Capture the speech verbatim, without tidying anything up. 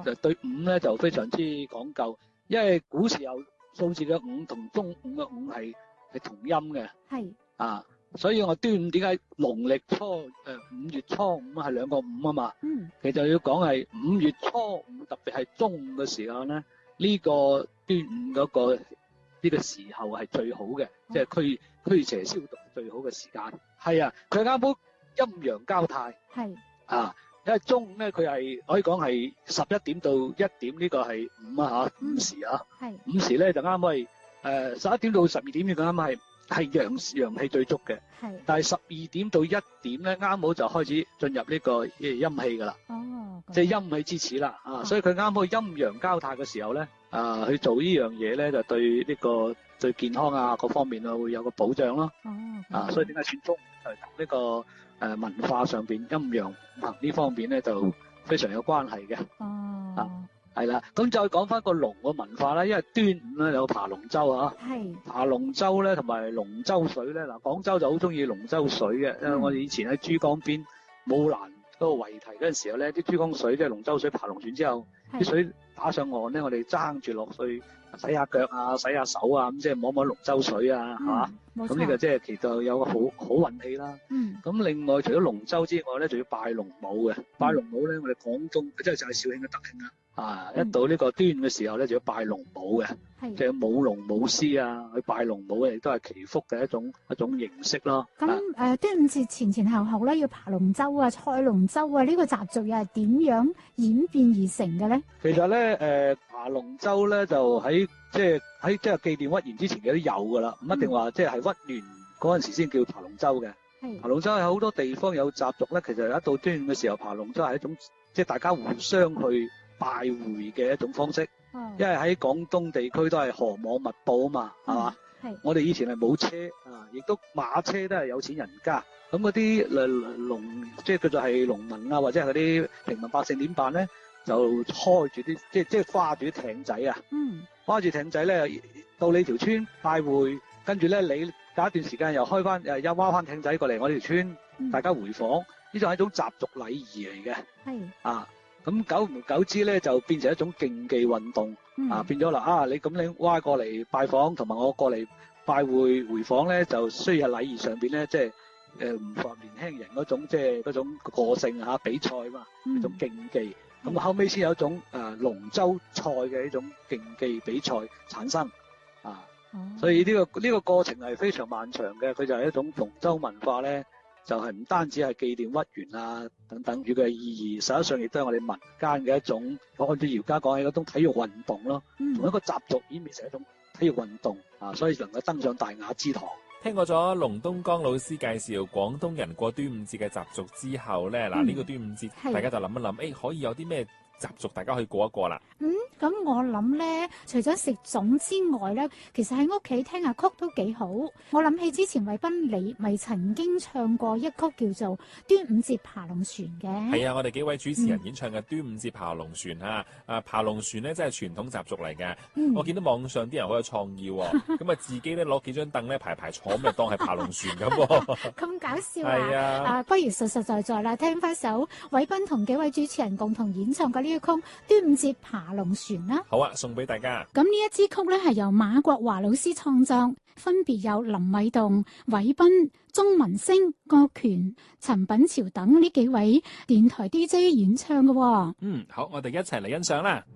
就對五咧就非常之講究，因為古時候數字嘅五同中午嘅午係係同音嘅。 係啊，所以我端午點解農曆初誒五月初五係兩個五啊嘛？嗯，其實要講係五月初五，特別係中午嘅時候咧，呢個端午嗰個呢個時候係最好嘅，即係驅驅邪消毒最好嘅時間。係啊，佢啱好陰陽交泰。係啊。因為中午咧，佢係可以講係十一點到一點，呢個係午啊嚇，午時啊。係午時咧就啱係誒十一點到十二點，呢個啱係係陽陽氣最足嘅。係，但係十二點到一點咧，啱好就開始進入呢個陰氣噶啦。哦，即係陰氣之始啦啊！所以佢啱好陰陽交泰嘅時候咧，啊去做呢樣嘢咧，就對呢個對健康啊各方面啊會有個保障咯。哦，啊，所以點解選中午係同呢個？誒、呃、文化上邊陰陽五行呢方面咧就非常有關係嘅。哦，啊係啦，咁再講翻個龍嘅文化啦，因為端午咧有爬龍舟啊。係。爬龍舟咧同埋龍舟水咧，嗱廣州就好中意龍舟水嘅，因為我哋以前喺珠江邊武蘭嗰個圍堤嗰陣時候咧，啲珠江水即係龍舟水爬龍船之後，啲水打上岸咧，我哋爭住落去洗下腳啊、洗下手啊，咁即係摸摸龍舟水啊，係嘛？咁呢個即係其實有個好好運氣啦。嗯。咁另外除咗龍舟之外咧，仲要拜龍母嘅。拜龍母咧，我哋廣東即係就係肇慶嘅德慶啦。啊！一到呢個端午嘅時候咧，就要拜龍母嘅，即係舞龍舞獅啊，去拜龍母亦都係祈福嘅一種一種形式咯。 咁誒、呃，端午節前前後後咧，要爬龍舟啊、賽龍舟啊，呢、這個習俗又係點樣演變而成嘅咧？其實咧，誒、 呃、爬龍舟咧就喺即係喺即係紀念屈原之前嘅都有噶啦，唔一定話即係係屈原嗰陣時先叫爬龍舟嘅。爬龍舟係好多地方有習俗咧，其實一到端午嘅時候爬龍舟係一種即係大家互相去拜會嘅一種方式，哦、因為喺廣東地區都係河網密佈啊嘛，係、嗯、嘛？係。我哋以前係冇車啊，亦都馬車都係有錢人家。咁嗰啲誒農，即係叫做係農民啊，或者係嗰啲平民百姓點辦咧？就開住啲，即係即係划住啲艇仔啊。嗯。划住艇仔咧，到你條村拜會，跟住咧你隔一段時間又開翻誒，又划翻艇仔過嚟我哋條村、嗯，大家回訪，呢種係一種習俗禮儀嚟嘅。係。啊。咁久唔久之咧，就變成一種競技運動、嗯、啊！變咗啦啊！你咁你挖過嚟拜訪，同埋我過嚟拜會回訪咧，就需要喺禮儀上邊咧，即係誒唔符合年輕人嗰種即係嗰種個性嚇、啊、比賽嘛，一、嗯、種競技。咁、嗯、後尾先有一種誒龍舟賽嘅一種競技比賽產生啊、嗯！所以呢、呢個呢、呢個過程係非常漫長嘅，佢就係一種龍舟文化咧。就係、是、唔單止係紀念屈原啊等等佢嘅意義，實際上亦都係我哋民間嘅一種，按照姚家講嘅嗰種體育運動咯，同、嗯、一個習俗演變成一種體育運動啊，所以能夠登上大雅之堂。 聽過咗龍東江老師介紹廣東人過端午節嘅習俗之後咧，嗱、嗯、呢、這個端午節大家就諗一諗，誒、欸、可以有啲咩習俗大家可以過一過啦。 嗯，咁我諗咧，除咗食粽之外咧，其實喺屋企聽下曲都幾好。我諗起之前韋斌你咪曾經唱過一曲叫做《端午節爬龍船》嘅。係啊，我哋幾位主持人演唱嘅《端午節爬龍船》啊，啊爬龍船咧真係傳統習俗嚟嘅、嗯。我見到網上啲人好有創意喎，咁啊自己咧攞幾張凳咧排排坐，咁就當係爬龍船咁喎。 咁搞笑啊！係啊，啊不如實實在在啦，聽翻首韋斌同幾位主持人共同演唱嘅呢一曲《端午節爬龍船》啦。 好啊，送俾大家。 咁呢一支曲咧係由馬國華老師創作，分別有林偉棟、韋斌、鐘文星、郭權、陳品潮等呢幾位電台 D J 演唱嘅。嗯， 好，我哋一齊嚟欣賞啦。